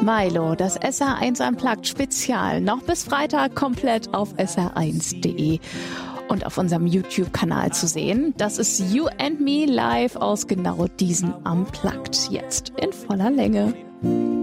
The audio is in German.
Milo, das SR1 Unplugged Spezial, noch bis Freitag komplett auf sr1.de und auf unserem YouTube-Kanal zu sehen. Das ist You and Me live aus genau diesen Unplugged, jetzt in voller Länge.